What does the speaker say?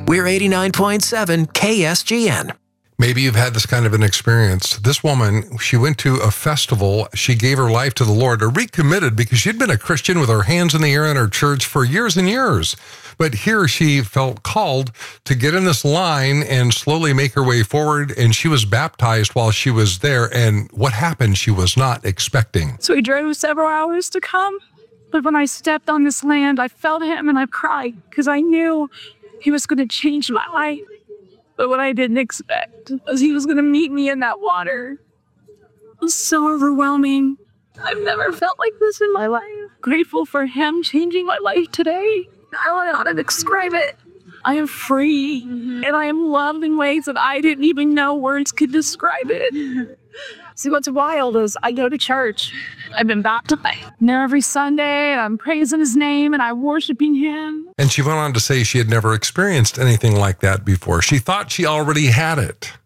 We're 89.7 KSGN. Maybe you've had this kind of an experience. This woman, she went to a festival. She gave her life to the Lord, or recommitted, because she'd been a Christian with her hands in the air in her church for years and years. But here she felt called to get in this line and slowly make her way forward. And she was baptized while she was there. And what happened, she was not expecting. So he drove several hours to come. But when I stepped on this land, I felt him and I cried because I knew he was going to change my life. But what I didn't expect was he was going to meet me in that water. It was so overwhelming. I've never felt like this in my life. Grateful for him changing my life today. I don't know how to describe it. I am free, and I am loved in ways that I didn't even know words could describe it. See, what's wild is I go to church. I've been baptized. There every Sunday, and I'm praising his name, and I'm worshiping him. And she went on to say she had never experienced anything like that before. She thought she already had it.